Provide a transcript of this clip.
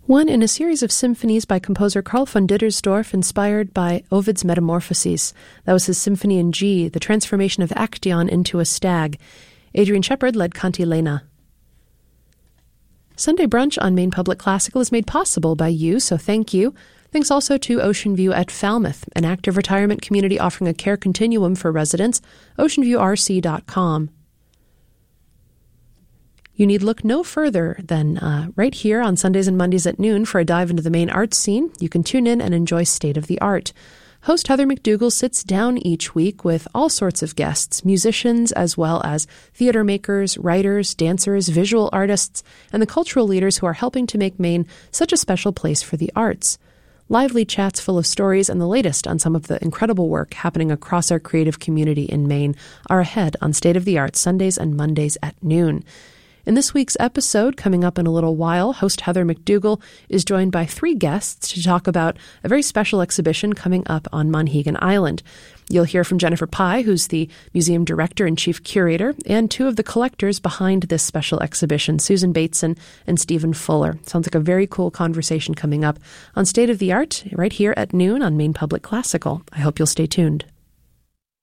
One in a series of symphonies by composer Karl von Dittersdorf inspired by Ovid's Metamorphoses. That was his Symphony in G, the transformation of Actaeon into a stag. Adrian Shepard led Cantilena. Sunday Brunch on Maine Public Classical is made possible by you, so thank you. Thanks also to Ocean View at Falmouth, an active retirement community offering a care continuum for residents, oceanviewrc.com. You need look no further than right here on Sundays and Mondays at noon for a dive into the Maine arts scene. You can tune in and enjoy State of the Art. Host Heather McDougall sits down each week with all sorts of guests, musicians as well as theater makers, writers, dancers, visual artists, and the cultural leaders who are helping to make Maine such a special place for the arts. Lively chats full of stories and the latest on some of the incredible work happening across our creative community in Maine are ahead on State of the Art Sundays and Mondays at noon. In this week's episode, coming up in a little while, host Heather McDougall is joined by 3 guests to talk about a very special exhibition coming up on Monhegan Island. You'll hear from Jennifer Pye, who's the museum director and chief curator, and 2 of the collectors behind this special exhibition, Susan Bateson and Stephen Fuller. Sounds like a very cool conversation coming up on State of the Art right here at noon on Maine Public Classical. I hope you'll stay tuned.